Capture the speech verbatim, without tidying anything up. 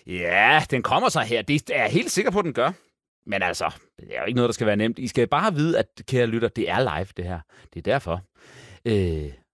Ja, den kommer så her. Det er jeg helt sikker på, at den gør. Men altså, det er jo ikke noget, der skal være nemt. I skal bare vide, at, kære lytter, det er live, det her. Det er derfor. Øh,